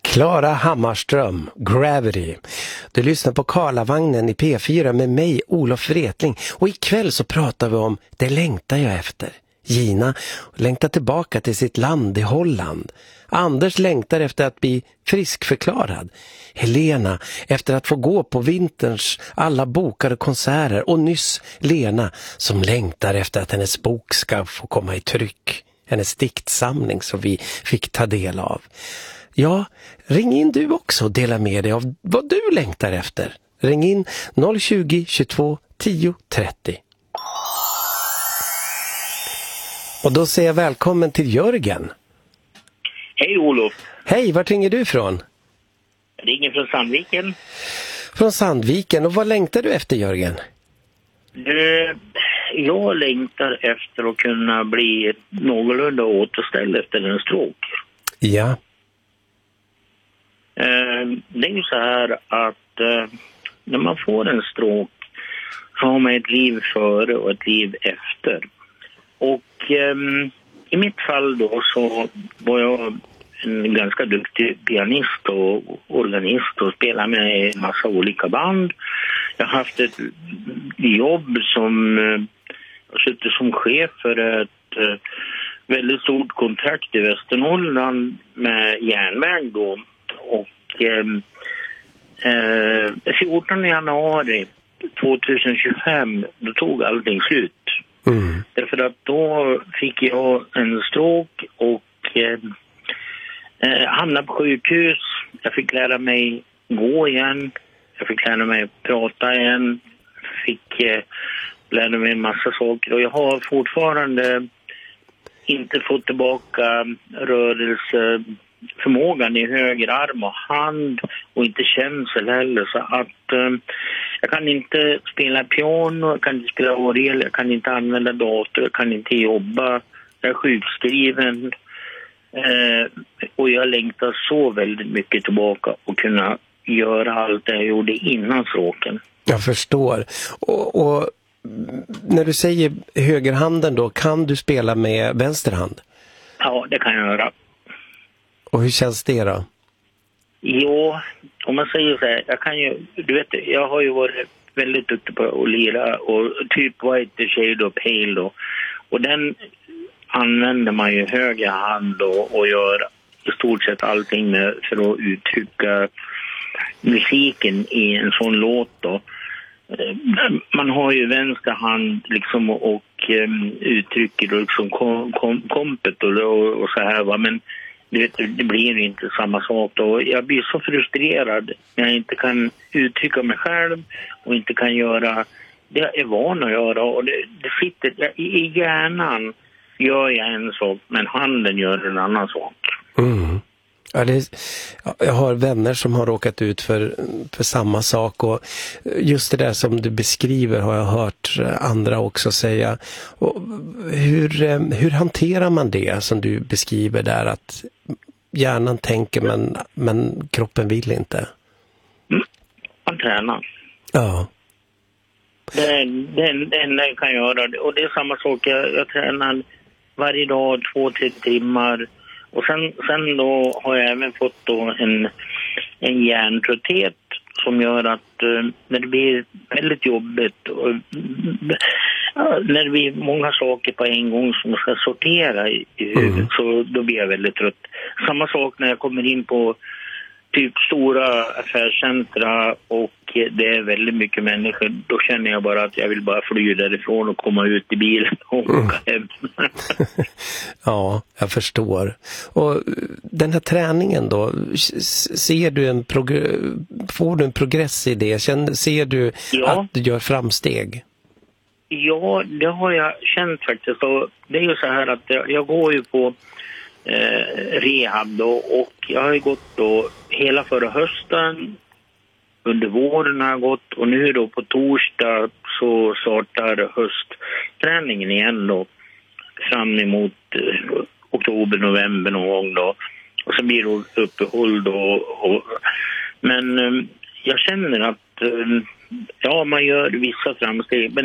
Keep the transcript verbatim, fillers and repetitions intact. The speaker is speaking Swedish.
Klara Hammarström, Gravity. Du lyssnar på Karlavagnen i P fyra med mig, Olof Wretling. Och ikväll så pratar vi om Det längtar jag efter. Gina längtar tillbaka till sitt land i Holland. Anders längtar efter att bli friskförklarad. Helena efter att få gå på vinterns alla bokade konserter. Och nyss Lena som längtar efter att hennes bok ska få komma i tryck. Hennes diktsamling som vi fick ta del av. Ja, ring in du också och dela med dig av vad du längtar efter. Ring in noll tjugo, tjugotvå, tio, trettio. Och då säger jag välkommen till Jörgen. Hej Olof. Hej, vart ringer du ifrån? Jag ringer från Sandviken. Från Sandviken, och vad längtar du efter, Jörgen? Du, jag längtar efter att kunna bli någorlunda återställd efter en stroke. Ja. Det är ju så här att när man får en stroke så har man ett liv före och ett liv efter. Och um, i mitt fall då så var jag en ganska duktig pianist och organist och spelade med en massa olika band. Jag har haft ett jobb som uh, suttit som chef för ett uh, väldigt stort kontrakt i Västernorrland med järnväg då. Och um, uh, fjortonde januari tjugohundratjugofem då tog allting slut. Mm. Därför att då fick jag en stroke och eh, hamnade på sjukhus. Jag fick lära mig gå igen. Jag fick lära mig prata igen. Fick eh, lära mig en massa saker. Och jag har fortfarande inte fått tillbaka rörelseförmågan i höger arm och hand. Och inte känsel heller. Så att eh, jag kan inte spela piano, jag kan inte spela orgel, jag kan inte använda dator, jag kan inte jobba, jag är sjukskriven. Eh, och jag längtar så väldigt mycket tillbaka och kunna göra allt det jag gjorde innan stråken. Jag förstår. Och, och när du säger högerhanden då, kan du spela med vänsterhand? Ja, det kan jag göra. Och hur känns det då? Jo, om man säger så här, jag kan ju, du vet, jag har ju varit väldigt duktig på att lira och typ White Shade och Pale då. Och den använder man ju höger hand då och gör i stort sett allting med för att uttrycka musiken i en sån låt då. Man har ju vänster hand liksom och um, uttrycker då liksom kom, kom, kompet och, och, och så här va, men Det, det blir inte samma sak och jag blir så frustrerad när jag inte kan uttrycka mig själv och inte kan göra det jag är van att göra och det, det sitter jag, i hjärnan gör jag en sak men handen gör en annan sak. Mm. Ja, det är, jag har vänner som har råkat ut för, för samma sak och just det där som du beskriver har jag hört andra också säga. Och hur, hur hanterar man det som du beskriver där att hjärnan tänker men, men kroppen vill inte? Mm. Man tränar. Ja. Den, den, den, den kan göra och det är samma sak. Jag, jag tränar varje dag två, tre timmar. Och sen, sen då har jag även fått då en, en hjärntrötthet som gör att uh, när det blir väldigt jobbigt och, uh, när det blir många saker på en gång som ska sortera i, i huvudet mm. så då blir jag väldigt trött. Samma sak när jag kommer in på typ stora affärscentra och det är väldigt mycket människor, då känner jag bara att jag vill bara fly därifrån och komma ut i bilen och åka hem. Ja, jag förstår. Och den här träningen då, ser du en progr- får du en progress i det? Känner, ser du ja. att du gör framsteg? Ja, det har jag känt faktiskt. Och det är ju så här att jag, jag går ju på Eh, rehab då, och jag har ju gått då hela förra hösten, under våren har jag gått och nu då på torsdag så startar höstträningen igen då fram emot eh, oktober, november någon gång då och så blir det uppehåll då och, men eh, jag känner att eh, ja, man gör vissa framsteg men